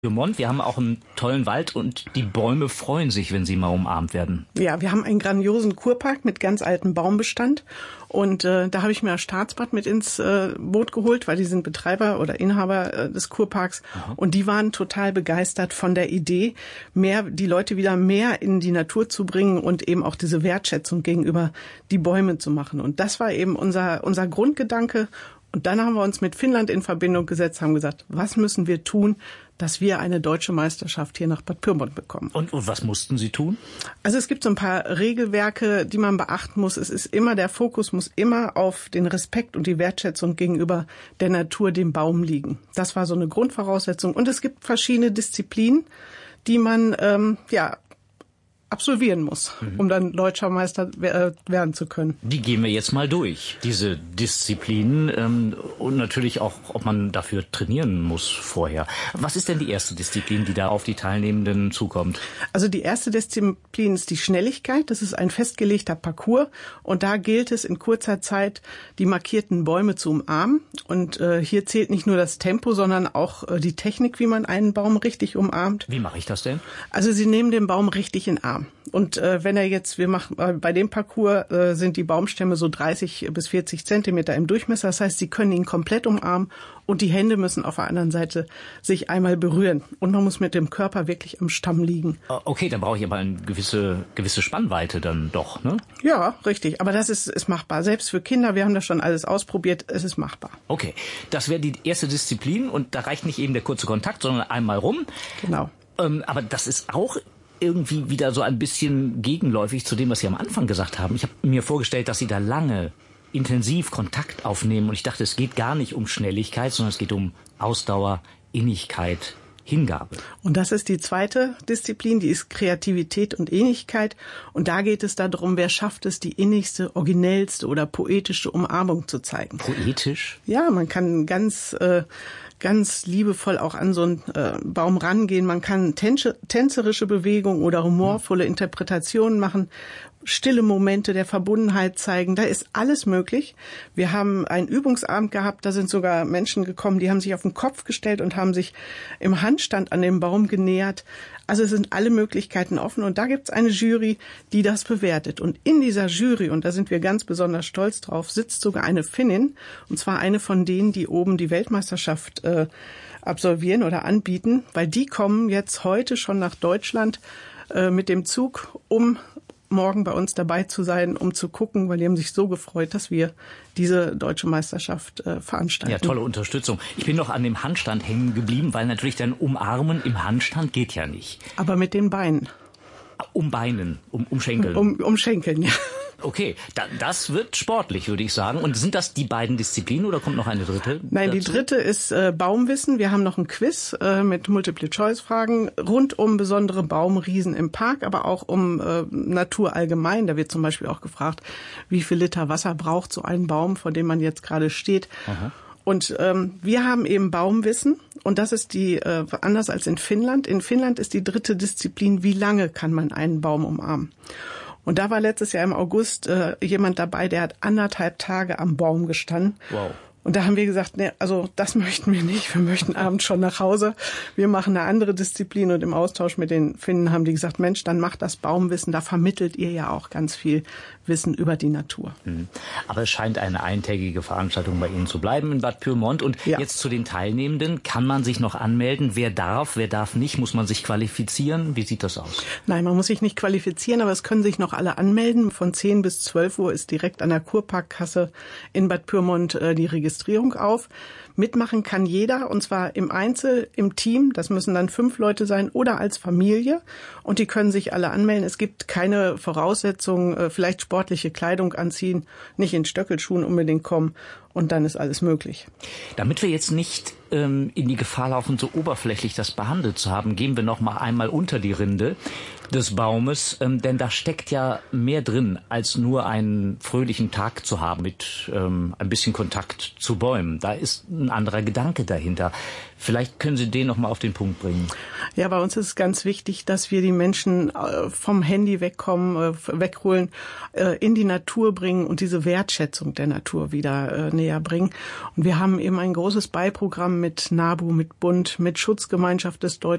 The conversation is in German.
Pyrmont. Wir haben auch einen tollen Wald und die Bäume freuen sich, wenn sie mal umarmt werden. Ja, wir haben einen grandiosen Kurpark mit ganz altem Baumbestand und da habe ich mir das Staatsbad mit ins Boot geholt, weil die sind Betreiber oder Inhaber des Kurparks. Aha. Und die waren total begeistert von der Idee, die Leute wieder mehr in die Natur zu bringen und eben auch diese Wertschätzung gegenüber die Bäume zu machen. Und das war eben unser Grundgedanke. Und dann haben wir uns mit Finnland in Verbindung gesetzt, haben gesagt, was müssen wir tun, dass wir eine deutsche Meisterschaft hier nach Bad Pyrmont bekommen. Und was mussten Sie tun? Also es gibt so ein paar Regelwerke, die man beachten muss. Der Fokus muss immer auf den Respekt und die Wertschätzung gegenüber der Natur, dem Baum liegen. Das war so eine Grundvoraussetzung. Und es gibt verschiedene Disziplinen, die man, absolvieren muss, um dann deutscher Meister werden zu können. Die gehen wir jetzt mal durch, diese Disziplinen und natürlich auch, ob man dafür trainieren muss vorher. Was ist denn die erste Disziplin, die da auf die Teilnehmenden zukommt? Also die erste Disziplin ist die Schnelligkeit. Das ist ein festgelegter Parcours und da gilt es in kurzer Zeit, die markierten Bäume zu umarmen. Und hier zählt nicht nur das Tempo, sondern auch die Technik, wie man einen Baum richtig umarmt. Wie mache ich das denn? Also Sie nehmen den Baum richtig in den Arm. Und bei dem Parcours sind die Baumstämme so 30 bis 40 Zentimeter im Durchmesser. Das heißt, Sie können ihn komplett umarmen und die Hände müssen auf der anderen Seite sich einmal berühren. Und man muss mit dem Körper wirklich am Stamm liegen. Okay, dann brauche ich aber eine gewisse Spannweite dann doch, ne? Ja, richtig. Aber das ist machbar. Selbst für Kinder, wir haben das schon alles ausprobiert, es ist machbar. Okay, das wäre die erste Disziplin und da reicht nicht eben der kurze Kontakt, sondern einmal rum. Genau. Aber das ist auch irgendwie wieder so ein bisschen gegenläufig zu dem, was Sie am Anfang gesagt haben. Ich habe mir vorgestellt, dass Sie da lange intensiv Kontakt aufnehmen und ich dachte, es geht gar nicht um Schnelligkeit, sondern es geht um Ausdauer, Innigkeit, Hingabe. Und das ist die zweite Disziplin, die ist Kreativität und Innigkeit. Und da geht es darum, wer schafft es, die innigste, originellste oder poetische Umarmung zu zeigen. Poetisch? Ja, man kann ganz liebevoll auch an so einen Baum rangehen. Man kann tänzerische Bewegungen oder humorvolle Interpretationen machen, stille Momente der Verbundenheit zeigen. Da ist alles möglich. Wir haben einen Übungsabend gehabt, da sind sogar Menschen gekommen, die haben sich auf den Kopf gestellt und haben sich im Handstand an dem Baum genähert. Also es sind alle Möglichkeiten offen und da gibt es eine Jury, die das bewertet. Und in dieser Jury, und da sind wir ganz besonders stolz drauf, sitzt sogar eine Finnin, und zwar eine von denen, die oben die Weltmeisterschaft absolvieren oder anbieten, weil die kommen jetzt heute schon nach Deutschland mit dem Zug, um morgen bei uns dabei zu sein, um zu gucken, weil die haben sich so gefreut, dass wir diese deutsche Meisterschaft veranstalten. Ja, tolle Unterstützung. Ich bin noch an dem Handstand hängen geblieben, weil natürlich dann umarmen im Handstand geht ja nicht. Aber mit den Beinen. Um Beinen, um Schenkeln. Um Schenkeln, ja. Okay, das wird sportlich, würde ich sagen. Und sind das die beiden Disziplinen oder kommt noch eine dritte? Nein, dazu? Die dritte ist Baumwissen. Wir haben noch ein Quiz mit Multiple-Choice-Fragen rund um besondere Baumriesen im Park, aber auch um Natur allgemein. Da wird zum Beispiel auch gefragt, wie viel Liter Wasser braucht so ein Baum, vor dem man jetzt gerade steht. Aha. Und wir haben eben Baumwissen und das ist anders als in Finnland. In Finnland ist die dritte Disziplin, wie lange kann man einen Baum umarmen? Und da war letztes Jahr im August jemand dabei, der hat 1,5 Tage am Baum gestanden. Wow. Und da haben wir gesagt, nee, also das möchten wir nicht. Wir möchten abends schon nach Hause. Wir machen eine andere Disziplin. Und im Austausch mit den Finnen haben die gesagt, Mensch, dann macht das Baumwissen. Da vermittelt ihr ja auch ganz viel Wissen über die Natur. Aber es scheint eine eintägige Veranstaltung bei Ihnen zu bleiben in Bad Pyrmont. Und ja. Jetzt zu den Teilnehmenden. Kann man sich noch anmelden? Wer darf nicht? Muss man sich qualifizieren? Wie sieht das aus? Nein, man muss sich nicht qualifizieren, aber es können sich noch alle anmelden. Von 10 bis 12 Uhr ist direkt an der Kurparkkasse in Bad Pyrmont die Registrierung auf. Mitmachen kann jeder, und zwar im Einzel, im Team, das müssen dann 5 Leute sein, oder als Familie. Und die können sich alle anmelden. Es gibt keine Voraussetzungen, vielleicht sportliche Kleidung anziehen, nicht in Stöckelschuhen unbedingt kommen. Und dann ist alles möglich. Damit wir jetzt nicht in die Gefahr laufen, so oberflächlich das behandelt zu haben, gehen wir noch mal einmal unter die Rinde des Baumes, denn da steckt ja mehr drin, als nur einen fröhlichen Tag zu haben mit ein bisschen Kontakt zu Bäumen. Da ist ein anderer Gedanke dahinter. Vielleicht können Sie den noch mal auf den Punkt bringen. Ja, bei uns ist es ganz wichtig, dass wir die Menschen vom Handy wegholen, in die Natur bringen und diese Wertschätzung der Natur wieder näher bringen. Und wir haben eben ein großes Beiprogramm mit NABU, mit Bund, mit Schutzgemeinschaft des Deutschen